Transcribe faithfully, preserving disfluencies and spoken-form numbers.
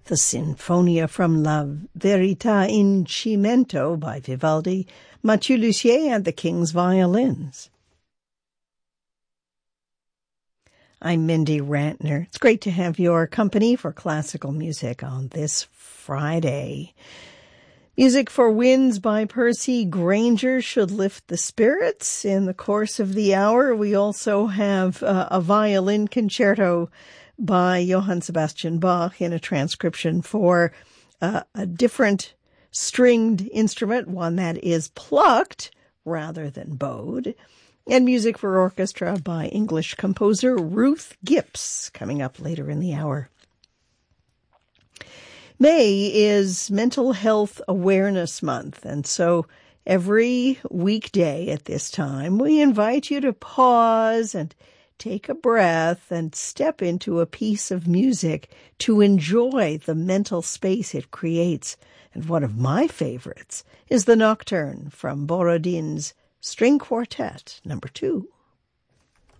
the Sinfonia from La Verità in Cimento by Vivaldi, Mathieu Lussier and the King's Violins. I'm Mindy Rantner. It's great to have your company for classical music on this Friday. Music for Winds by Percy Grainger should lift the spirits. In the course of the hour, we also have uh, a violin concerto by Johann Sebastian Bach in a transcription for uh, a different stringed instrument, one that is plucked rather than bowed, and music for orchestra by English composer Ruth Gipps, coming up later in the hour. May is Mental Health Awareness Month, and so every weekday at this time, we invite you to pause and take a breath and step into a piece of music to enjoy the mental space it creates. And one of my favorites is the Nocturne from Borodin's String Quartet number two.